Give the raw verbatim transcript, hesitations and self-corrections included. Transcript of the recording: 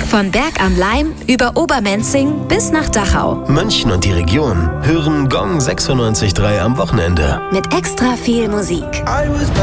Von Berg am Laim über Obermenzing bis nach Dachau. München und die Region hören Gong sechsundneunzig Komma drei am Wochenende. Mit extra viel Musik.